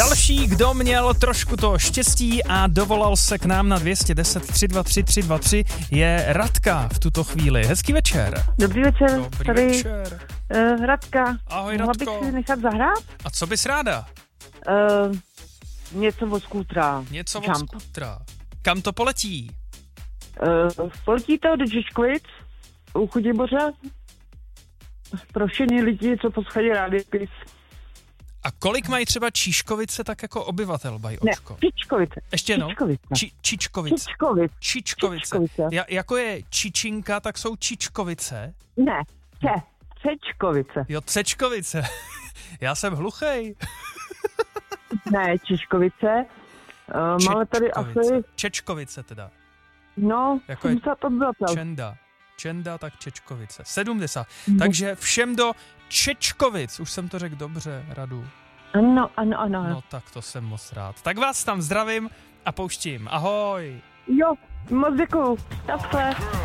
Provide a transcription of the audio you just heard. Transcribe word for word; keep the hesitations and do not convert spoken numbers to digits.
Další, kdo měl trošku to štěstí a dovolal se k nám na dvě stě deset tři dva tři tři dva tři, je Radka v tuto chvíli. Hezký večer. Dobrý večer. Dobrý tady večer. Uh, Radka. Ahoj, Mohla Radko. bych si nechat zahrát? A co bys ráda? Uh, něco od skútra. Něco od Jump. skútra. Kam to poletí? Uh, poletí to do Žižkovic, u Chudiboře. Pro všechny lidi, co poschodí Rádiopis. A kolik mají třeba Číškovice tak jako obyvatel, Ne, Bajočko? Čičkovice. Ještě jednou? Čičkovice. Či, Čičkovice. Čičkovic. Čičkovice. Čičkovice. Ja, jako je Čičinka, tak jsou Čičkovice. Ne, če. Čečkovice. Jo, Cečkovice. Já jsem hluchej. Ne, Čičkovice. Uh, máme tady asi, Čečkovice teda. no, Jako je sedmdesát obyvatel. Čenda. Čenda, tak Čečkovice. sedmdesát. No. Takže všem do Čečkovic. Už jsem to řekl dobře, Radu. Ano, ano, ano. No tak to jsem moc rád. Tak vás tam zdravím a pouštím. Ahoj. Jo, moc děkuju. Takhle.